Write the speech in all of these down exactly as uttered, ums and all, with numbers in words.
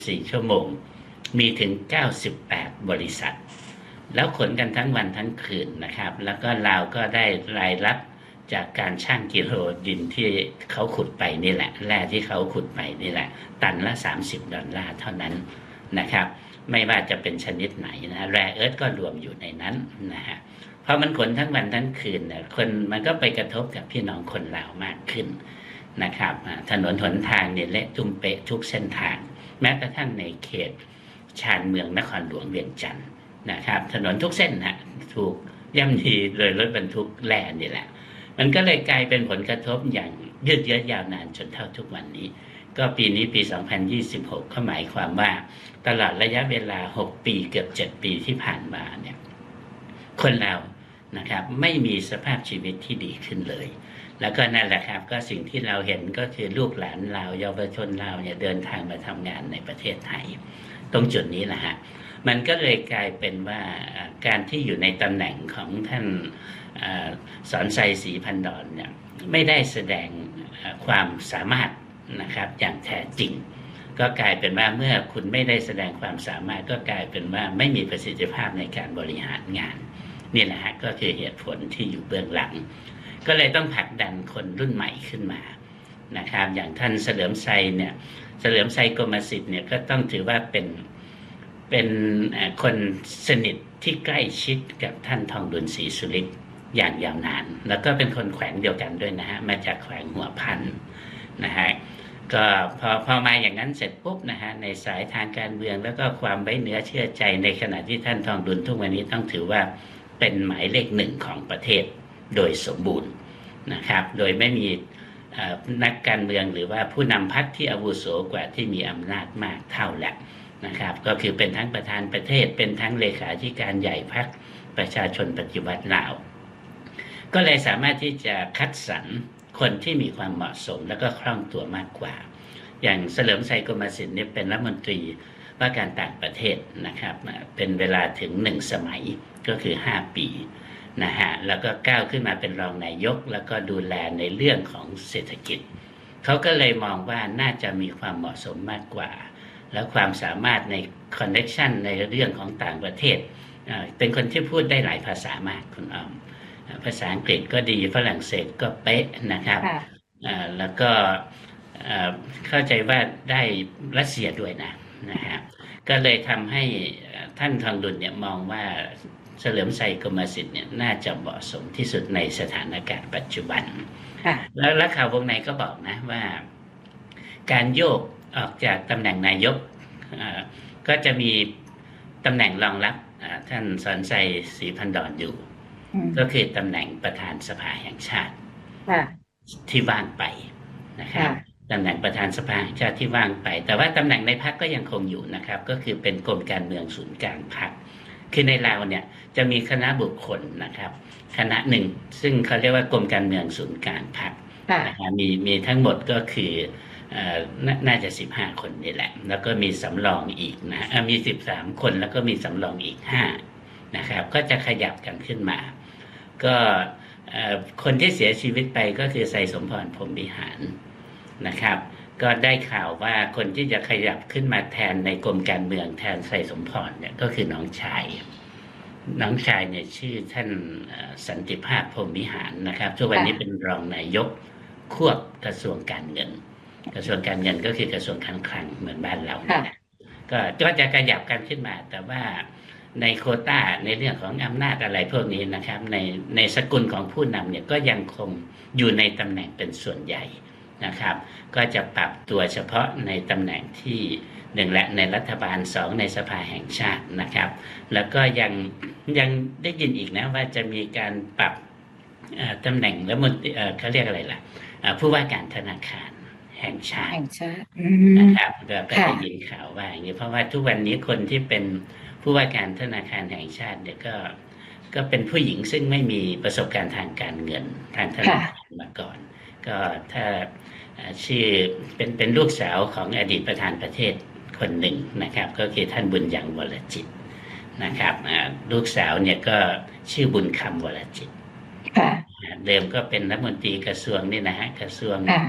สี่ชั่วโมงมีถึงเก้าสิบแปดบริษัทแล้วขนกันทั้งวันทั้งคืนนะครับแล้วก็เราก็ได้รายรับจากการชั่งกิโลดินที่เขาขุดไปนี่แหละแร่ที่เขาขุดไปนี่แหละตันละสามสิบดอลลาร์เท่านั้นนะครับไม่ว่าจะเป็นชนิดไหนนะแร่เอิร์ธก็รวมอยู่ในนั้นนะฮะเพราะมันขนทั้งวันทั้งคืนเนี่ยคนมันก็ไปกระทบกับพี่น้องคนลาวมากขึ้นนะครับถนนหนทางเนี่ยเละตุ้มเป๊ะทุกเส้นทางแม้กระทั่งในเขตชานเมืองนครหลวงเวียงจันทร์นะครับถนนทุกเส้นนะถูกย่ำยีโดยรถบรรทุกแร่นี่แหละมันก็เลยกลายเป็นผลกระทบอย่างยืดเยื้อยาวนานจนเท่าทุกวันนี้ก็ปีนี้ปีสองพันยี่สิบหกก็หมายความว่าตลอดระยะเวลาหกปีเกือบเจ็ดปีที่ผ่านมาเนี่ยคนเรานะครับไม่มีสภาพชีวิตที่ดีขึ้นเลยแล้วก็นั่นแหละครับก็สิ่งที่เราเห็นก็คือลูกหลานเราเยาวชนเราเนี่ยเดินทางมาทำงานในประเทศไทยตรงจุดนี้แหละฮะมันก็เลยกลายเป็นว่าการที่อยู่ในตำแหน่งของท่านสอนไซศรีพันดรเนี่ยไม่ได้แสดงความสามารถนะครับอย่างแท้จริงก็กลายเป็นว่าเมื่อคุณไม่ได้แสดงความสามารถก็กลายเป็นว่าไม่มีประสิทธิภาพในการบริหารงานนี่แหละฮะก็คือเหตุผลที่อยู่เบื้องหลังก็เลยต้องผลักดันคนรุ่นใหม่ขึ้นมานะครับอย่างท่านเฉลิมชัยเนี่ยเฉลิมชัยกรมสิทธิ์เนี่ยก็ต้องถือว่าเป็นเป็นคนสนิทที่ใกล้ชิดกับท่านทองดุลศรีสุริกอย่างยาวนานแล้วก็เป็นคนแขวงเดียวกันด้วยนะฮะมาจากแขวงหัวพันนะฮะก็พอพอมาอย่างนั้นเสร็จปุ๊บนะฮะในสายทางการเมืองแล้วก็ความไว้เนื้อเชื่อใจในขณะที่ท่านทองดุลทุกวันนี้ต้องถือว่าเป็นหมายเลขหนึ่งของประเทศโดยสมบูรณ์นะครับโดยไม่มีนักการเมืองหรือว่าผู้นำพรรคที่อาวุโสกว่าที่มีอำนาจมากเท่าแหละนะครับก็คือเป็นทั้งประธานประเทศเป็นทั้งเลขาธิการใหญ่พรรคประชาชนปฏิวัติลาวก็เลยสามารถที่จะคัดสรรคนที่มีความเหมาะสมแล้วก็คล่องตัวมากกว่าอย่างเฉลิมชัยกรมสิทธิ์เนี่ยเป็นรัฐมนตรีว่าการต่างประเทศนะครับเป็นเวลาถึงหนึ่งสมัยก็คือห้าปีนะฮะแล้วก็ก้าวขึ้นมาเป็นรองนายกแล้วก็ดูแลในเรื่องของเศรษฐกิจเขาก็เลยมองว่าน่าจะมีความเหมาะสมมากกว่าแล้วความสามารถในคอนเนคชันในเรื่องของต่างประเทศเป็นคนที่พูดได้หลายภาษามากคุณอ้อมภาษาอังกฤษก็ดีฝรั่งเศสก็เป๊ะนะครับแล้วก็เข้าใจว่าได้รัสเซียด้วยนะนะฮะก็เลยทำให้ท่านทองดุลเนี่ยมองว่าเฉลิมชัยกรมสิทธิ์เนี่ยน่าจะเหมาะสมที่สุดในสถานการณ์ปัจจุบันแล้วและข่าววงในก็บอกนะว่าการโยกออกจากตำแหน่งนายกก็จะมีตำแหน่งรองรับท่านสอนชัยศรีพันดรอยู่ก็คือตำแหน่งประธานสภาแห่งชาติที่ว่างไปนะครับตำแหน่งประธานสภาแห่งชาติที่ว่างไปแต่ว่าตำแหน่งในพรรคก็ยังคงอยู่นะครับก็คือเป็นกรมการเมืองศูนย์กลางพรรคคือในลาวเนี่ยจะมีคณะบุคคลนะครับคณะหนึ่งซึ่งเขาเรียกว่ากรมการเมืองศูนย์กลางพรรคนะครับมีมีทั้งหมดก็คือน่าจะสิบห้าคนนี่แหละแล้วก็มีสำรองอีกนะมีสิบสามคนแล้วก็มีสำรองอีกห้านะครับก็จะขยับกันขึ้นมาก็คนที่เสียชีวิตไปก็คือไซสมพรพรหมวิหารนะครับก็ได้ข่าวว่าคนที่จะขยับขึ้นมาแทนในกรมการเมืองแทนไซสมพรเนี่ยก็คือน้องชายน้องชายเนี่ยชื่อท่านสันติภาพพรหมวิหารนะครับทุกวันนี้เป็นรองนายกควบกระทรวงการเงินกระทรวงการเงินก็คือกระทรวงการคลังเหมือนบ้านเราเนี่ยก็ก็จะขยับกันขึ้นมาแต่ว่าในโควต้าในเรื่องของอำนาจอะไรพวกนี้นะครับในในสกุลของผู้นำเนี่ยก็ยังคงอยู่ในตำแหน่งเป็นส่วนใหญ่นะครับก็จะปรับตัวเฉพาะในตำแหน่งที่หนึ่งและในรัฐบาลสองในสภาแห่งชาตินะครับแล้วก็ยังยังได้ยินอีกนะว่าจะมีการปรับตำแหน่งและมนตรีเขาเรียกอะไรล่ะผู้ว่าการธนาคารแห่งชาตินะครับก็ได้ยินข่าวว่าอย่างนี้เพราะว่าทุกวันนี้คนที่เป็นผู้ว่าการธนาคารแห่งชาติเนี่ยก็ก็เป็นผู้หญิงซึ่งไม่มีประสบการณ์ทางการเงินทางธนาคารมาก่อนก็ถ้าชื่อเป็นเป็นลูกสาวของอดีตประธานประเทศคนหนึ่งนะครับก็คือท่านบุญยังวรจิตนะครับลูกสาวเนี่ยก็ชื่อบุญคำวรจิตเดิมก็เป็นรัฐมนตรีกระทรวงนี่นะฮะกระทรวง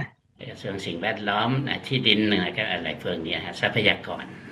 กระทรวงสิ่งแวดล้อมที่ดินอะไรพวกนี้ฮะทรัพยากร